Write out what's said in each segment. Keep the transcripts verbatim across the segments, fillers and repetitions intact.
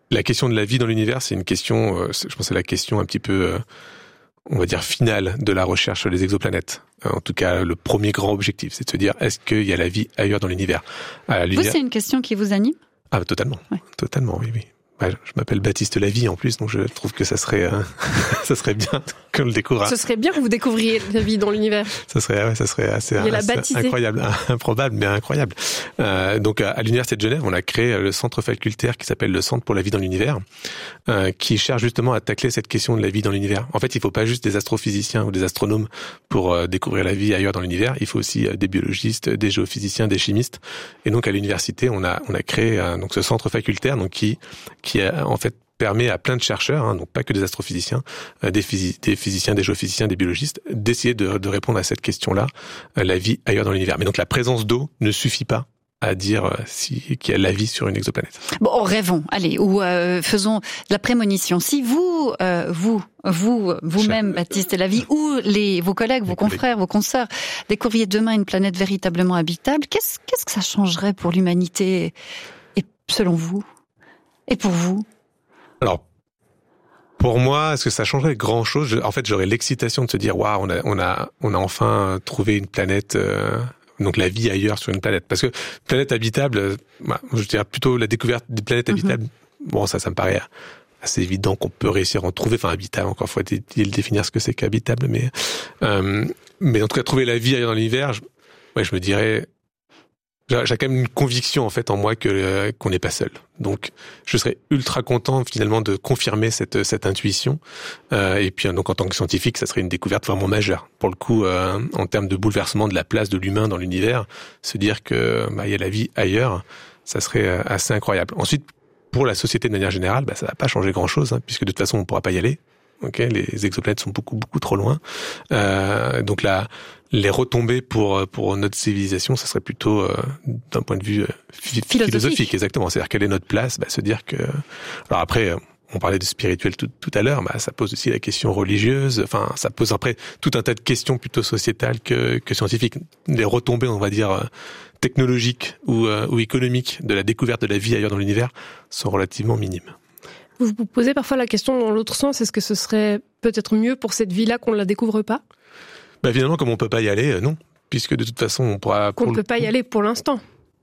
la question de la vie dans l'univers, c'est une question, euh, je pense que c'est la question un petit peu, euh, on va dire, finale de la recherche sur les exoplanètes. Euh, en tout cas, le premier grand objectif, c'est de se dire, est-ce qu'il y a la vie ailleurs dans l'univers? À l'univers... Vous, c'est une question qui vous anime? Ah, totalement. Ouais. Totalement, oui, oui. Ouais, je m'appelle Baptiste Lavie en plus, donc je trouve que ça serait, euh, ça serait bien qu'on le découvre. Ce serait bien que vous découvriez la vie dans l'univers. Ça serait, ouais, ça serait assez, assez incroyable, improbable, mais incroyable. Euh, donc à, à l'université de Genève, on a créé le centre facultaire qui s'appelle le Centre pour la vie dans l'univers, euh, qui cherche justement à tacler cette question de la vie dans l'univers. En fait, il faut pas juste des astrophysiciens ou des astronomes pour euh, découvrir la vie ailleurs dans l'univers. Il faut aussi euh, des biologistes, des géophysiciens, des chimistes. Et donc à l'université, on a, on a créé euh, donc ce centre facultaire, donc qui qui a, en fait permet à plein de chercheurs, hein, donc pas que des astrophysiciens, euh, des, physi- des physiciens, des géophysiciens, des biologistes, d'essayer de, de répondre à cette question-là, euh, la vie ailleurs dans l'univers. Mais donc la présence d'eau ne suffit pas à dire euh, si, qu'il y a la vie sur une exoplanète. Bon, rêvons, allez, ou euh, faisons de la prémonition. Si vous, euh, vous, vous, vous-même, Cher... Baptiste Lavie, ou les, vos collègues, vos confrères, vos consoeurs, découvriez demain une planète véritablement habitable, qu'est-ce, qu'est-ce que ça changerait pour l'humanité, et selon vous? Et pour vous? Alors, pour moi, est-ce que ça changerait grand-chose? Je, En fait, j'aurais l'excitation de se dire, waouh, on a, on a, on a enfin trouvé une planète, euh, donc la vie ailleurs sur une planète. Parce que planète habitable, euh, bah, je dirais plutôt la découverte des planètes habitables. Mm-hmm. Bon, ça, ça me paraît assez évident qu'on peut réussir à en trouver. Enfin, habitable, encore faut-il définir ce que c'est qu'habitable, mais, euh, mais en tout cas, trouver la vie ailleurs dans l'univers, je, ouais, je me dirais. J'ai quand même une conviction en fait en moi que euh, qu'on n'est pas seul. Donc je serais ultra content finalement de confirmer cette cette intuition. Euh, et puis donc en tant que scientifique, ça serait une découverte vraiment majeure. Pour le coup, euh, en termes de bouleversement de la place de l'humain dans l'univers, se dire que bah il y a la vie ailleurs, ça serait euh, assez incroyable. Ensuite, pour la société de manière générale, bah ça va pas changer grand chose hein, puisque de toute façon on pourra pas y aller. Ok, les exoplanètes sont beaucoup beaucoup trop loin. Euh, donc là, les retombées pour pour notre civilisation, ça serait plutôt euh, d'un point de vue euh, phi- philosophique. philosophique, exactement. C'est-à-dire quelle est notre place, bah, se dire que. Alors après, on parlait de spirituel tout, tout à l'heure, bah ça pose aussi la question religieuse. Enfin, ça pose après tout un tas de questions plutôt sociétales que que scientifiques. Les retombées, on va dire technologiques ou euh, ou économiques de la découverte de la vie ailleurs dans l'univers sont relativement minimes. Vous vous posez parfois la question dans l'autre sens, est-ce que ce serait peut-être mieux pour cette vie-là qu'on ne la découvre pas? Bah évidemment, comme on peut pas y aller, euh, non. Puisque de toute façon, on pourra... Qu'on ne peut le... pas y aller pour l'instant.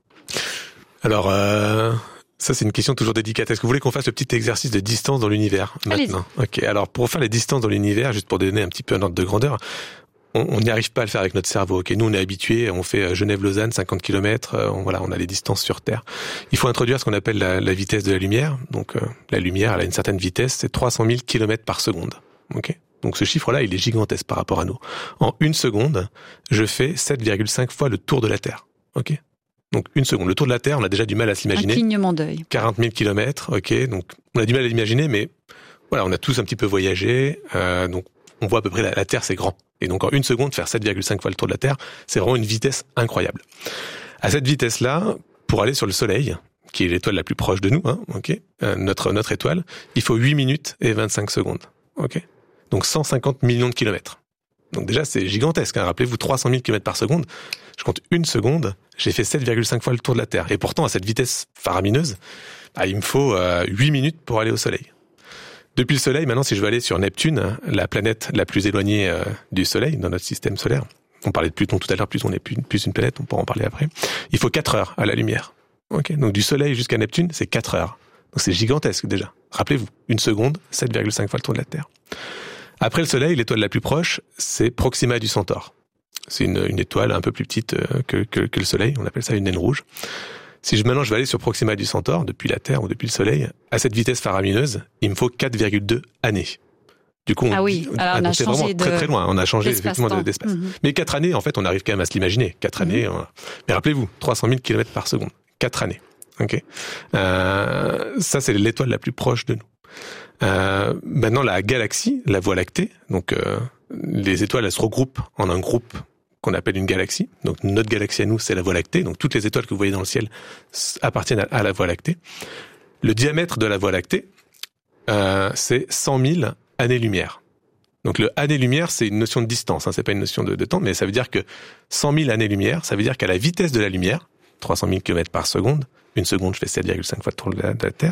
Alors, euh, ça c'est une question toujours délicate. Est-ce que vous voulez qu'on fasse le petit exercice de distance dans l'univers maintenant? Ok, alors pour faire les distances dans l'univers, juste pour donner un petit peu un ordre de grandeur, on n'y arrive pas à le faire avec notre cerveau. Ok, nous on est habitués, on fait Genève-Lausanne, cinquante kilomètres, euh, on, voilà, on a les distances sur Terre. Il faut introduire ce qu'on appelle la, la vitesse de la lumière. Donc euh, la lumière, elle a une certaine vitesse, c'est trois cent mille kilomètres par seconde. Ok. Donc ce chiffre-là, il est gigantesque par rapport à nous. En une seconde, je fais sept virgule cinq fois le tour de la Terre. Ok. Donc une seconde, le tour de la Terre, on a déjà du mal à s'imaginer. Un clignement d'œil. quarante mille kilomètres. Ok. Donc on a du mal à l'imaginer, mais voilà, on a tous un petit peu voyagé. Euh, donc on voit à peu près la, la Terre, c'est grand. Et donc en une seconde, faire sept virgule cinq fois le tour de la Terre, c'est vraiment une vitesse incroyable. À cette vitesse-là, pour aller sur le Soleil, qui est l'étoile la plus proche de nous, hein, ok, euh, notre notre étoile, il faut huit minutes et vingt-cinq secondes. Ok. Donc cent cinquante millions de kilomètres. Donc déjà, c'est gigantesque. Hein. Rappelez-vous, trois cent mille kilomètres par seconde. Je compte une seconde, j'ai fait sept virgule cinq fois le tour de la Terre. Et pourtant, à cette vitesse faramineuse, bah, il me faut euh, huit minutes pour aller au Soleil. Depuis le Soleil, maintenant, si je veux aller sur Neptune, la planète la plus éloignée euh, du Soleil, dans notre système solaire, on parlait de Pluton tout à l'heure, Pluton n'est plus, plus une planète, on pourra en parler après, il faut quatre heures à la lumière. Okay. Donc du Soleil jusqu'à Neptune, c'est quatre heures. Donc c'est gigantesque déjà. Rappelez-vous, une seconde, sept virgule cinq fois le tour de la Terre. Après le Soleil, l'étoile la plus proche, c'est Proxima du Centaure. C'est une, une étoile un peu plus petite que, que, que le Soleil, on appelle ça une naine rouge. Si je, maintenant je vais aller sur Proxima du Centaure, depuis la Terre ou depuis le Soleil, à cette vitesse faramineuse, il me faut quatre virgule deux années. Du coup, on, ah oui, alors on a c'est changé vraiment de... très très loin. On a changé effectivement de, d'espace. Mm-hmm. Mais quatre années, en fait, on arrive quand même à se l'imaginer. Quatre mm-hmm. années. On... Mais rappelez-vous, trois cent mille kilomètres par seconde. Quatre années. Ok. Euh, ça, c'est l'étoile la plus proche de nous. Euh, maintenant, la galaxie, la Voie lactée. Donc, euh, les étoiles, elles se regroupent en un groupe qu'on appelle une galaxie. Donc, notre galaxie à nous, c'est la Voie lactée. Donc, toutes les étoiles que vous voyez dans le ciel appartiennent à, à la Voie lactée. Le diamètre de la Voie lactée, euh, c'est cent mille années-lumière. Donc, le année-lumière, c'est une notion de distance. Hein, c'est pas une notion de, de temps, mais ça veut dire que cent mille années-lumière, ça veut dire qu'à la vitesse de la lumière, trois cent mille kilomètres par seconde, une seconde, je fais sept virgule cinq fois le tour de la, de la Terre,